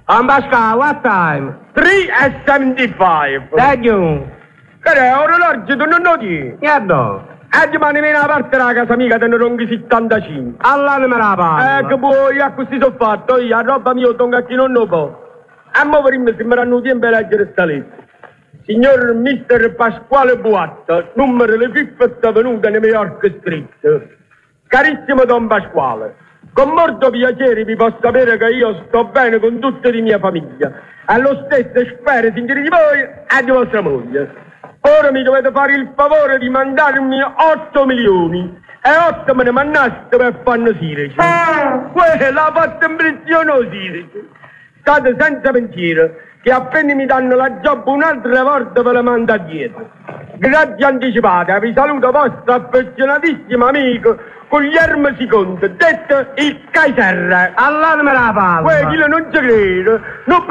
Pascal, what time? 3:75. Thank you. Che è orologio, tu non lo dici? Niente. Domani viene a parte della casa amica, te ne ronghi 75. Allora me la parla. Che poi a così sono fatto io, a roba mia tonga chi non lo può. A mo' per me sembranno tempo a leggere sta lettera. Signor Mister Pasquale Buatta, numero le Fifth venuta New York Street. Carissimo Don Pasquale, con molto piacere vi posso sapere che io sto bene con tutta la mia famiglia. Allo stesso spero, signori di voi, e di vostra moglie. Ora mi dovete fare il favore di mandarmi 8 milioni e 8 me ne mandaste per fanno Sirici. Quella fatta impressione o Sirici. State senza pensiero che appena mi danno la job un'altra volta ve la mando dietro. Grazie anticipate, vi saluto vostro affezionatissimo amico Guglielmo II, detto il Kaiser. Allora me la parla. Quello non ci credo. Non